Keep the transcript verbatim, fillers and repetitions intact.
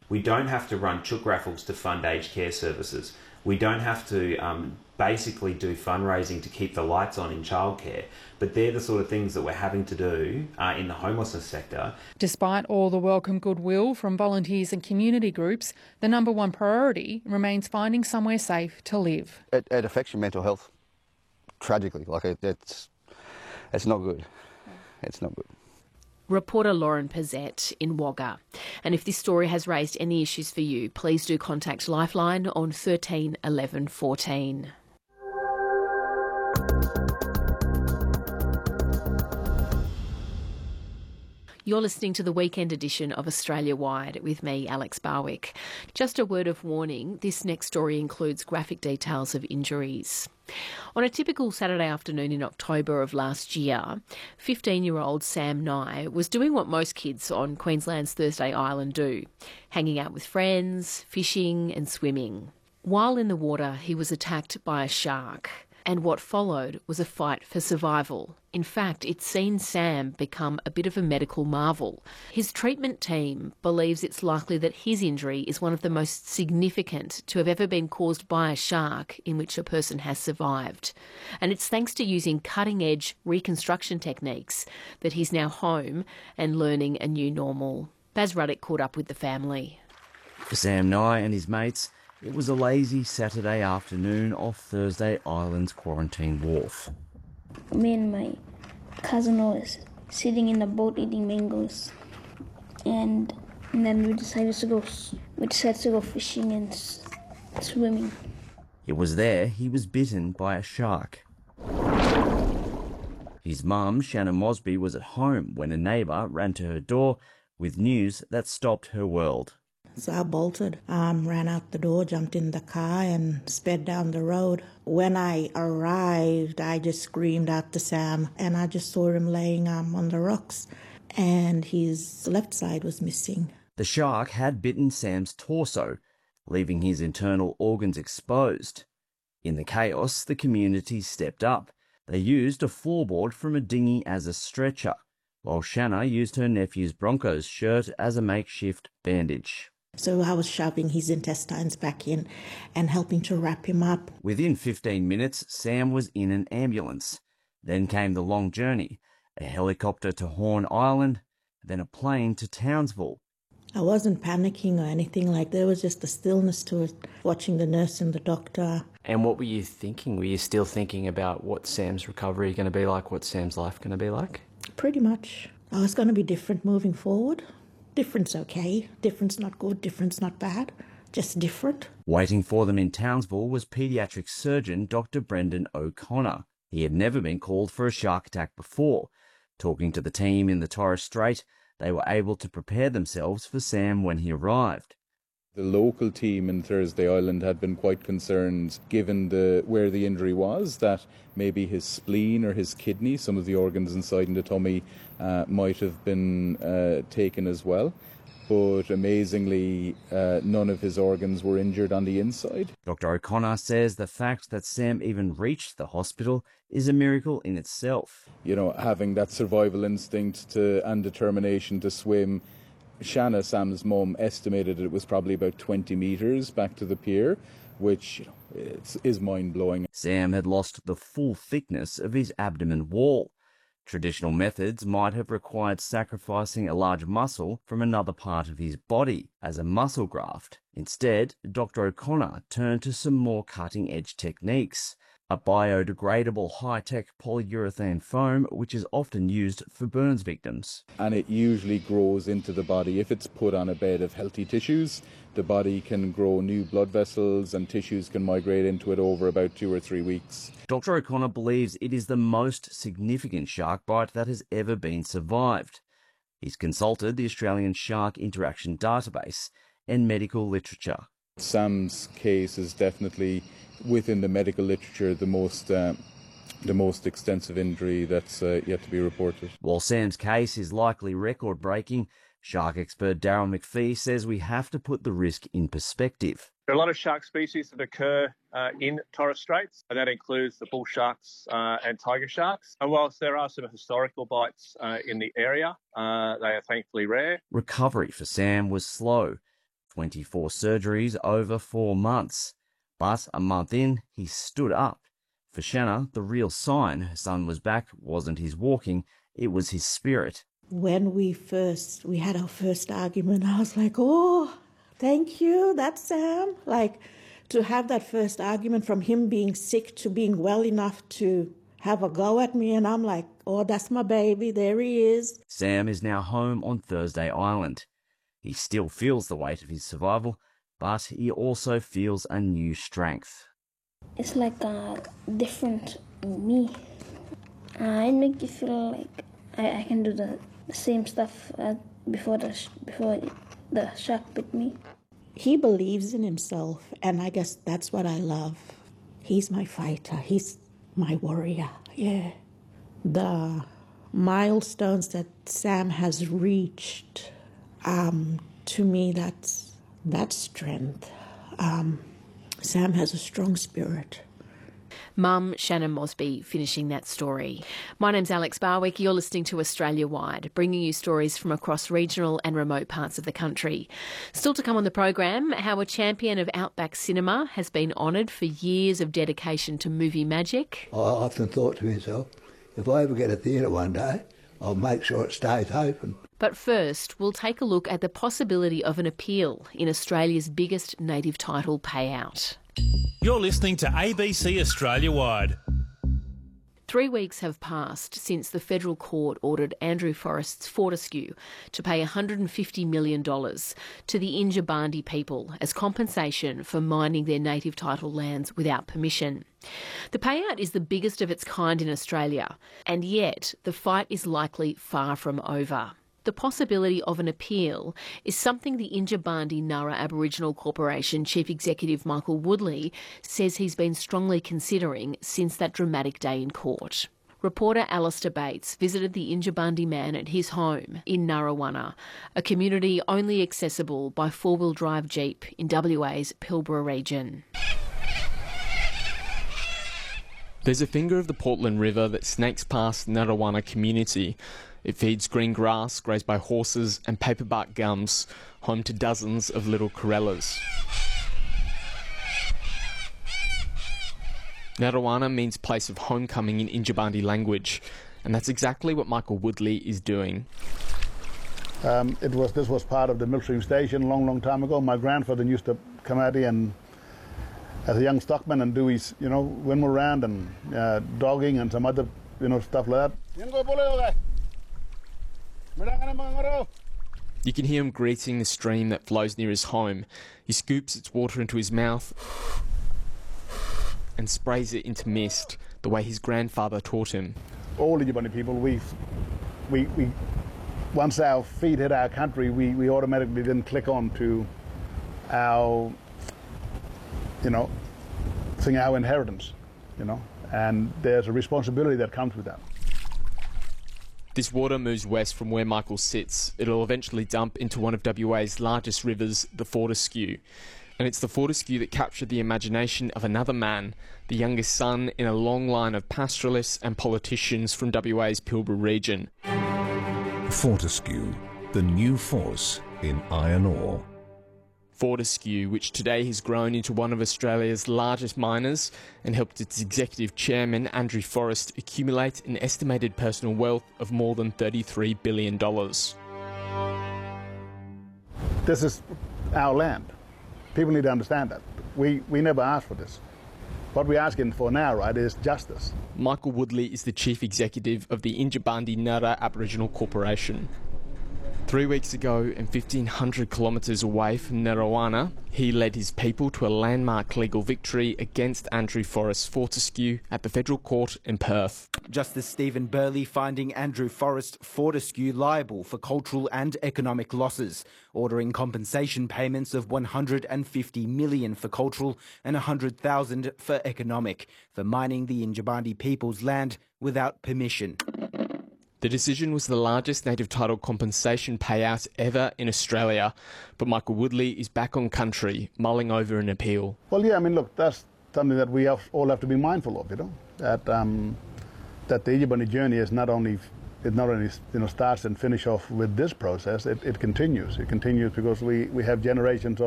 We don't have to run chook raffles to fund aged care services. We don't have to um, basically do fundraising to keep the lights on in childcare, but they're the sort of things that we're having to do uh, in the homelessness sector. Despite all the welcome goodwill from volunteers and community groups, the number one priority remains finding somewhere safe to live. It, it affects your mental health, tragically. Like it, it's, it's not good. It's not good. Reporter Lauren Pezzett in Wagga. And if this story has raised any issues for you, please do contact Lifeline on thirteen eleven fourteen. You're listening to the weekend edition of Australia Wide with me, Alex Barwick. Just a word of warning, this next story includes graphic details of injuries. On a typical Saturday afternoon in October of last year, fifteen-year-old Sam Nye was doing what most kids on Queensland's Thursday Island do, hanging out with friends, fishing and swimming. While in the water, he was attacked by a shark, and what followed was a fight for survival. In fact, it's seen Sam become a bit of a medical marvel. His treatment team believes it's likely that his injury is one of the most significant to have ever been caused by a shark in which a person has survived. And it's thanks to using cutting-edge reconstruction techniques that he's now home and learning a new normal. Baz Ruddock caught up with the family. For Sam Nye and his mates, it was a lazy Saturday afternoon off Thursday Island's Quarantine Wharf. Me and my cousin was sitting in the boat eating mangoes, and, and then we decided to go. We decided to go fishing and s- swimming. It was there he was bitten by a shark. His mum, Shannon Mosby, was at home when a neighbour ran to her door with news that stopped her world. So I bolted, um, ran out the door, jumped in the car and sped down the road. When I arrived, I just screamed out to Sam and I just saw him laying um, on the rocks and his left side was missing. The shark had bitten Sam's torso, leaving his internal organs exposed. In the chaos, the community stepped up. They used a floorboard from a dinghy as a stretcher, while Shanna used her nephew's Broncos shirt as a makeshift bandage. So I was shoving his intestines back in and helping to wrap him up. Within fifteen minutes, Sam was in an ambulance. Then came the long journey, a helicopter to Horn Island, then a plane to Townsville. I wasn't panicking or anything, like there was just a stillness to it, watching the nurse and the doctor. And what were you thinking? Were you still thinking about what Sam's recovery going to be like, what Sam's life going to be like? Pretty much. Oh, it's going to be different moving forward. Different's okay. Different's not good. Different's not bad. Just different. Waiting for them in Townsville was paediatric surgeon Doctor Brendan O'Connor. He had never been called for a shark attack before. Talking to the team in the Torres Strait, they were able to prepare themselves for Sam when he arrived. The local team in Thursday Island had been quite concerned, given the where the injury was, that maybe his spleen or his kidney, some of the organs inside in the tummy, uh, might have been uh, taken as well. But amazingly, uh, none of his organs were injured on the inside. Doctor O'Connor says the fact that Sam even reached the hospital is a miracle in itself. You know, having that survival instinct to and determination to swim. Shanna, Sam's mum, estimated it was probably about twenty metres back to the pier, which, you know, it's, is mind-blowing. Sam had lost the full thickness of his abdomen wall. Traditional methods might have required sacrificing a large muscle from another part of his body as a muscle graft. Instead, Doctor O'Connor turned to some more cutting-edge techniques. A biodegradable high-tech polyurethane foam which is often used for burns victims. And it usually grows into the body. If it's put on a bed of healthy tissues, the body can grow new blood vessels and tissues can migrate into it over about two or three weeks. Doctor O'Connor believes it is the most significant shark bite that has ever been survived. He's consulted the Australian Shark Interaction Database and medical literature. Sam's case is definitely, within the medical literature, the most uh, the most extensive injury that's uh, yet to be reported. While Sam's case is likely record-breaking, shark expert Daryl McPhee says we have to put the risk in perspective. There are a lot of shark species that occur uh, in Torres Straits, and that includes the bull sharks uh, and tiger sharks. And whilst there are some historical bites uh, in the area, uh, they are thankfully rare. Recovery for Sam was slow. twenty-four surgeries over four months. But a month in, he stood up. For Shanna, the real sign her son was back wasn't his walking, it was his spirit. When we first, we had our first argument, I was like, oh, thank you, that's Sam. Like, to have that first argument from him being sick to being well enough to have a go at me, and I'm like, oh, that's my baby, there he is. Sam is now home on Thursday Island. He still feels the weight of his survival, but he also feels a new strength. It's like a different me. Uh, it makes you feel like I, I can do the, the same stuff uh, before the sh- before the shark bit me. He believes in himself, and I guess that's what I love. He's my fighter. He's my warrior. Yeah. The milestones that Sam has reached, um, to me, that's that's strength. Um, Sam has a strong spirit. Mum Shannon Mosby finishing that story. My name's Alex Barwick. You're listening to Australia Wide, bringing you stories from across regional and remote parts of the country. Still to come on the program, how a champion of Outback Cinema has been honoured for years of dedication to movie magic. I often thought to myself, if I ever get a theatre one day, I'll make sure it stays open. But first, we'll take a look at the possibility of an appeal in Australia's biggest native title payout. You're listening to A B C Australia Wide. Three weeks have passed since the federal court ordered Andrew Forrest's Fortescue to pay one hundred fifty million dollars to the Yindjibarndi people as compensation for mining their native title lands without permission. The payout is the biggest of its kind in Australia, and yet the fight is likely far from over. The possibility of an appeal is something the Yindjibarndi Nurra Aboriginal Corporation Chief Executive Michael Woodley says he's been strongly considering since that dramatic day in court. Reporter Alistair Bates visited the Yindjibarndi man at his home in Narrawanna, a community only accessible by four-wheel drive jeep in W A's Pilbara region. There's a finger of the Portland River that snakes past Narrawanna community. It feeds green grass grazed by horses and paperbark gums, home to dozens of little corellas. Narrawanna means place of homecoming in Yindjibarndi language, and that's exactly what Michael Woodley is doing. Um, it was this was part of the Millstream Station a long, long time ago. My grandfather used to come out here and as a young stockman and do his, you know, windmill round and uh, dogging and some other, you know, stuff like that. You can hear him greeting the stream that flows near his home. He scoops its water into his mouth and sprays it into mist, the way his grandfather taught him. All the Yindjibarndi people, we, we, we, once our feet hit our country, we, we automatically then click on to our, you know, thing, our inheritance, you know, and there's a responsibility that comes with that. This water moves west from where Michael sits. It'll eventually dump into one of W A's largest rivers, the Fortescue. And it's the Fortescue that captured the imagination of another man, the youngest son in a long line of pastoralists and politicians from W A's Pilbara region. Fortescue, the new force in iron ore. Fortescue, which today has grown into one of Australia's largest miners and helped its executive chairman, Andrew Forrest, accumulate an estimated personal wealth of more than thirty-three billion dollars. This is our land. People need to understand that. We, we never asked for this. What we're asking for now, right, is justice. Michael Woodley is the chief executive of the Yindjibarndi Nurra Aboriginal Corporation. Three weeks ago, and fifteen hundred kilometres away from Narrawanna, he led his people to a landmark legal victory against Andrew Forrest's Fortescue at the Federal Court in Perth. Justice Stephen Burley finding Andrew Forrest Fortescue liable for cultural and economic losses, ordering compensation payments of one hundred fifty million dollars for cultural and one hundred thousand dollars for economic, for mining the Yindjibarndi people's land without permission. The decision was the largest native title compensation payout ever in Australia, but Michael Woodley is back on country, mulling over an appeal. Well, yeah, I mean, look, that's something that we have, all have to be mindful of, you know, that um, that the Yindjibarndi journey is not only it not only you know starts and finish off with this process, it, it continues. It continues because we, we have generations of